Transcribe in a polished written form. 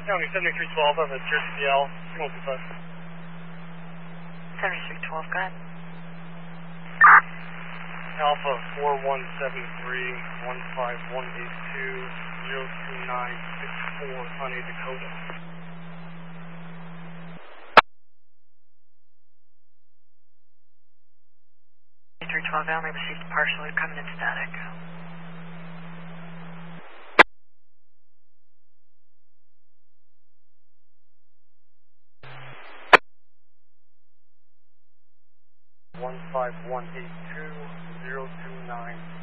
County 7312 on the JCL, signal bus. 7312, go ahead. Alpha 4173-15182-02964, Honey, Dakota. 312 only received partially, coming in static. One 5182-029